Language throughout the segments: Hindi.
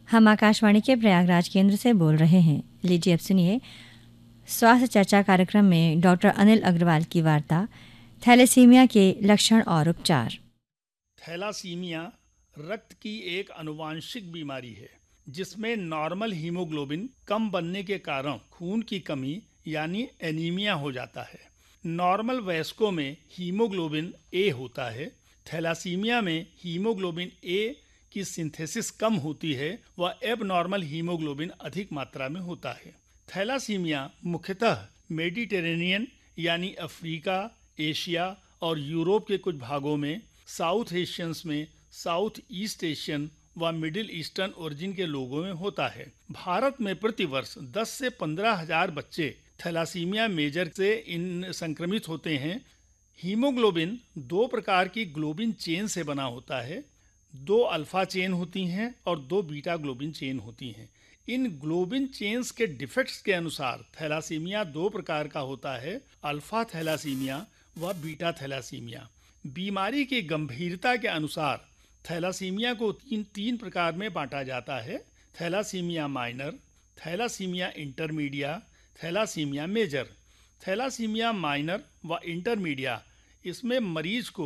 हम आकाशवाणी के प्रयागराज केंद्र से बोल रहे हैं। लीजिए अब सुनिए स्वास्थ्य चर्चा कार्यक्रम में डॉक्टर अनिल अग्रवाल की वार्ता थैलेसीमिया के लक्षण और उपचार। थैलासीमिया रक्त की एक आनुवांशिक बीमारी है जिसमें नॉर्मल हीमोग्लोबिन कम बनने के कारण खून की कमी यानी एनीमिया हो जाता है। नॉर्मल वयस्कों में हीमोग्लोबिन ए होता है। थैलासीमिया में हीमोग्लोबिन ए की सिंथेसिस कम होती है व एबनॉर्मल हीमोग्लोबिन अधिक मात्रा में होता है। थैलासीमिया मुख्यतः मेडिटेरेनियन यानी अफ्रीका, एशिया और यूरोप के कुछ भागों में, साउथ एशियंस में, साउथ ईस्ट एशियन व मिडिल ईस्टर्न ओरिजिन के लोगों में होता है। भारत में प्रतिवर्ष 10 से 15 हजार बच्चे थैलासीमिया मेजर से इन संक्रमित होते हैं। हीमोग्लोबिन दो प्रकार की ग्लोबिन चेन से बना होता है। 2 अल्फा चेन होती हैं और 2 बीटा ग्लोबिन चेन होती हैं। इन ग्लोबिन चेन्स के डिफेक्ट्स के अनुसार थैलासीमिया 2 प्रकार का होता है, अल्फा थैलासीमिया व बीटा थैलासीमिया। बीमारी की गंभीरता के अनुसार थैलासीमिया को तीन प्रकार में बांटा जाता है: thalassaemia minor, thalassaemia intermedia, thalassaemia major. Thalassaemia minor व इंटरमीडिया, इसमें मरीज को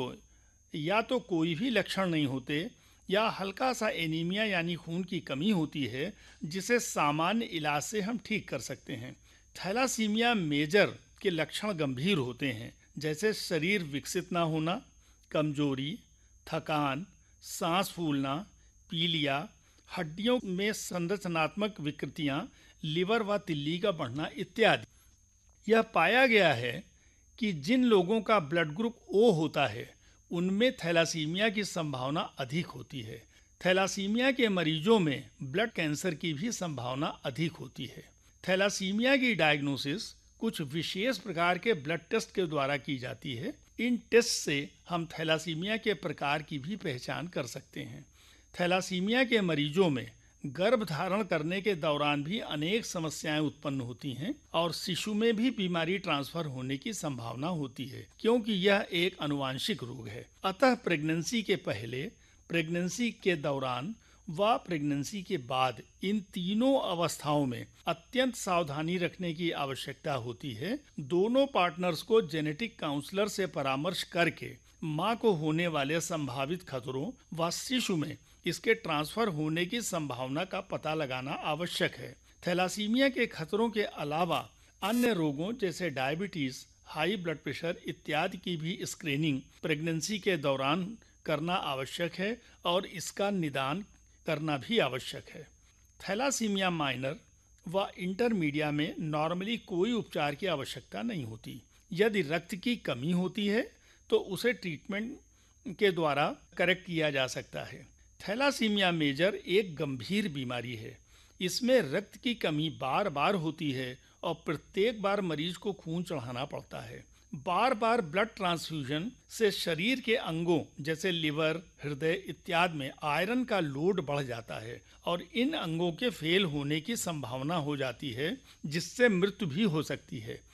या तो कोई भी लक्षण नहीं होते या हल्का सा एनीमिया यानी खून की कमी होती है जिसे सामान्य इलाज से हम ठीक कर सकते हैं। थैलासीमिया मेजर के लक्षण गंभीर होते हैं, जैसे शरीर विकसित ना होना, कमजोरी, थकान, सांस फूलना, पीलिया, हड्डियों में संरचनात्मक विकृतियां, लिवर व तिल्ली का बढ़ना इत्यादि। यह पाया गया है कि जिन लोगों का ब्लड ग्रुप ओ होता है उनमें थैलासीमिया की संभावना अधिक होती है। थैलासीमिया के मरीजों में ब्लड कैंसर की भी संभावना अधिक होती है। थैलासीमिया की डायग्नोसिस कुछ विशेष प्रकार के ब्लड टेस्ट के द्वारा की जाती है। इन टेस्ट से हम थैलासीमिया के प्रकार की भी पहचान कर सकते हैं। थैलासीमिया के मरीजों में गर्भ धारण करने के दौरान भी अनेक समस्याएं उत्पन्न होती हैं और शिशु में भी बीमारी ट्रांसफर होने की संभावना होती है, क्योंकि यह एक आनुवांशिक रोग है। अतः प्रेगनेंसी के पहले, प्रेगनेंसी के दौरान व प्रेगनेंसी के बाद इन तीनों अवस्थाओं में अत्यंत सावधानी रखने की आवश्यकता होती है। दोनों पार्टनर्स को जेनेटिक काउंसलर से परामर्श करके मां को होने वाले संभावित खतरों व शिशु में इसके ट्रांसफर होने की संभावना का पता लगाना आवश्यक है। थैलासीमिया के खतरों के अलावा अन्य रोगों जैसे डायबिटीज, हाई ब्लड प्रेशर इत्यादि की भी स्क्रीनिंग प्रेगनेंसी के दौरान करना आवश्यक है और इसका निदान करना भी आवश्यक है। थैलासीमिया माइनर व इंटरमीडिया में नॉर्मली कोई उपचार की आवश्यकता नहीं होती। यदि रक्त की कमी होती है तो उसे ट्रीटमेंट के द्वारा करेक्ट किया जा सकता है। थैलासीमिया मेजर एक गंभीर बीमारी है। इसमें रक्त की कमी बार बार होती है और प्रत्येक बार मरीज को खून चढ़ाना पड़ता है। बार बार ब्लड ट्रांसफ्यूजन से शरीर के अंगों जैसे लिवर, हृदय इत्यादि में आयरन का लोड बढ़ जाता है और इन अंगों के फेल होने की संभावना हो जाती है, जिससे मृत्यु भी हो सकती है।